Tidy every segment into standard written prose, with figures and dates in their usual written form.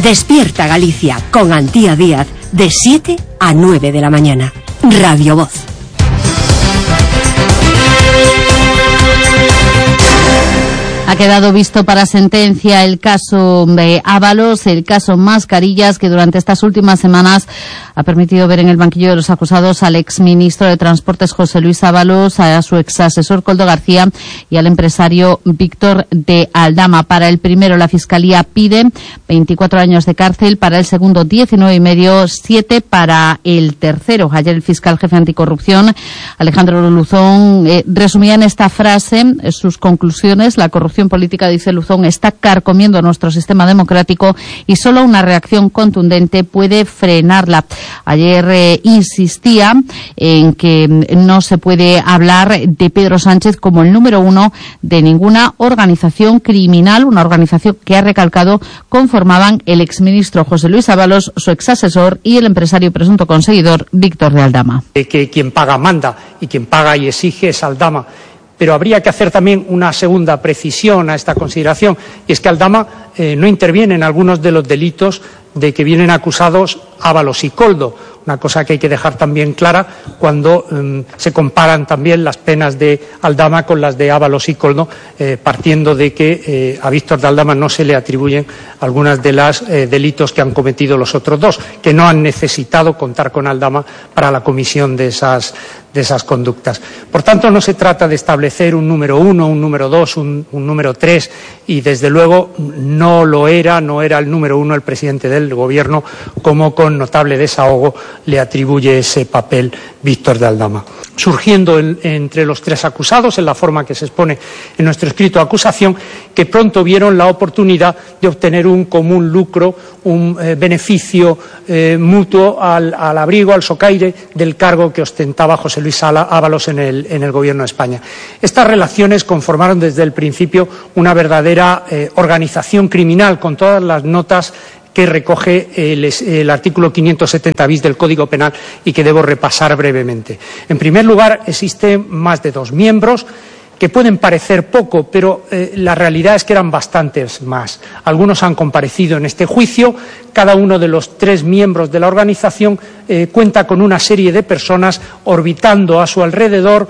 Despierta Galicia con Antía Díaz de 7 a 9 de la mañana. Radio Voz. Ha quedado visto para sentencia el caso de Ábalos, el caso Mascarillas, que durante estas últimas semanas ha permitido ver en el banquillo de los acusados al exministro de Transportes José Luis Ábalos, a su exasesor Koldo García y al empresario Víctor de Aldama. Para el primero, la Fiscalía pide 24 años de cárcel, para el segundo 19 y medio, 7 para el tercero. Ayer el fiscal jefe anticorrupción, Alejandro Luzón, resumía en esta frase sus conclusiones. La corrupción política, dice Luzón, está carcomiendo nuestro sistema democrático y solo una reacción contundente puede frenarla. Ayer insistía en que no se puede hablar de Pedro Sánchez como el número uno de ninguna organización criminal, una organización que, ha recalcado, conformaban el exministro José Luis Ábalos, su exasesor, y el empresario y presunto conseguidor Víctor de Aldama. Que quien paga manda y quien paga y exige es Aldama. Pero habría que hacer también una segunda precisión a esta consideración, y es que Aldama no interviene en algunos de los delitos de que vienen acusados Ábalos y Koldo, una cosa que hay que dejar también clara cuando se comparan también las penas de Aldama con las de Ábalos y Koldo, partiendo de que a Víctor de Aldama no se le atribuyen algunas de los delitos que han cometido los otros dos, que no han necesitado contar con Aldama para la comisión de esas conductas. Por tanto, no se trata de establecer un número uno, un número dos, un número tres, y desde luego no era el número uno el presidente del Gobierno, como con notable desahogo le atribuye ese papel Víctor de Aldama. Surgiendo entre los tres acusados, en la forma que se expone en nuestro escrito de acusación, que pronto vieron la oportunidad de obtener un común lucro, un beneficio mutuo al abrigo, al socaire del cargo que ostentaba José Luis Ábalos en el Gobierno de España. Estas relaciones conformaron desde el principio una verdadera organización criminal, con todas las notas que recoge el artículo 570 bis del Código Penal y que debo repasar brevemente. En primer lugar, existen más de 2 miembros, que pueden parecer poco, pero la realidad es que eran bastantes más. Algunos han comparecido en este juicio. Cada uno de los 3 miembros de la organización cuenta con una serie de personas orbitando a su alrededor.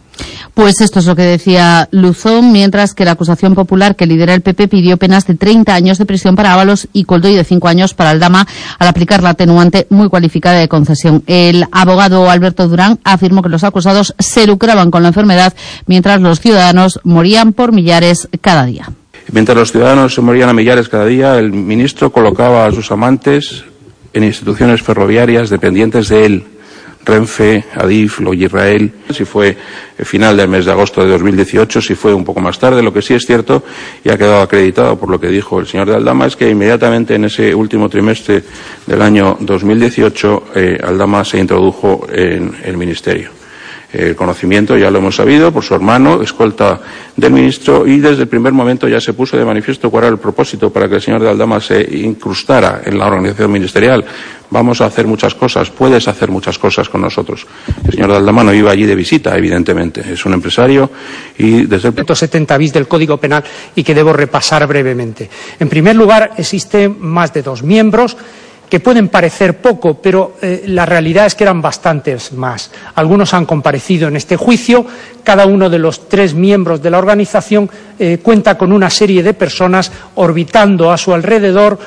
Pues esto es lo que decía Luzón, mientras que la acusación popular que lidera el PP pidió penas de 30 años de prisión para Ábalos y Koldo y de 5 años para Aldama, al aplicar la atenuante muy cualificada de concesión. El abogado Alberto Durán afirmó que los acusados se lucraban con la enfermedad, mientras los ciudadanos morían por millares cada día. Mientras los ciudadanos se morían a millares cada día, el ministro colocaba a sus amantes en instituciones ferroviarias dependientes de él: Renfe, Adif, Logisrael. Si fue final del mes de agosto de 2018, si fue un poco más tarde. Lo que sí es cierto, y ha quedado acreditado por lo que dijo el señor de Aldama, es que inmediatamente en ese último trimestre del año 2018 Aldama se introdujo en el ministerio. El conocimiento ya lo hemos sabido por su hermano, escolta del ministro, y desde el primer momento ya se puso de manifiesto cuál era el propósito para que el señor de Aldama se incrustara en la organización ministerial. Vamos a hacer muchas cosas, puedes hacer muchas cosas con nosotros. El señor de Aldama no iba allí de visita, evidentemente. Es un empresario y desde el 170 bis del Código Penal y que debo repasar brevemente. En primer lugar, existen más de 2 miembros, que pueden parecer poco, pero la realidad es que eran bastantes más. Algunos han comparecido en este juicio. Cada uno de los 3 miembros de la organización cuenta con una serie de personas orbitando a su alrededor.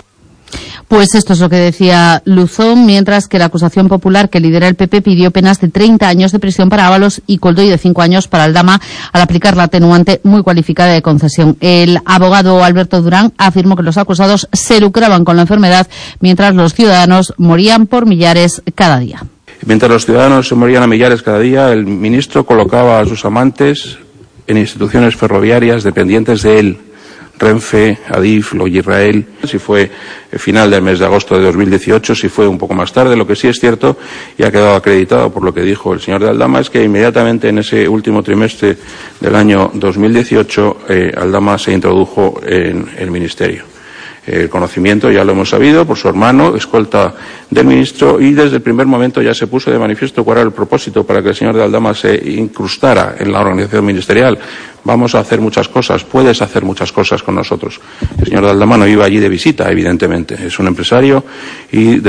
Pues esto es lo que decía Luzón, mientras que la acusación popular que lidera el PP pidió penas de 30 años de prisión para Ábalos y Koldo y de 5 años para Aldama, al aplicar la atenuante muy cualificada de concesión. El abogado Alberto Durán afirmó que los acusados se lucraban con la enfermedad, mientras los ciudadanos morían por millares cada día. Mientras los ciudadanos se morían a millares cada día, el ministro colocaba a sus amantes en instituciones ferroviarias dependientes de él: Renfe, Adif, Logisrael. Si fue final del mes de agosto de 2018, si fue un poco más tarde. Lo que sí es cierto, y ha quedado acreditado por lo que dijo el señor de Aldama, es que inmediatamente en ese último trimestre del año 2018 Aldama se introdujo en el ministerio. El conocimiento ya lo hemos sabido por su hermano, escolta del ministro, y desde el primer momento ya se puso de manifiesto cuál era el propósito para que el señor de Aldama se incrustara en la organización ministerial. Vamos a hacer muchas cosas, puedes hacer muchas cosas con nosotros. El señor de Aldama no iba allí de visita, evidentemente, es un empresario y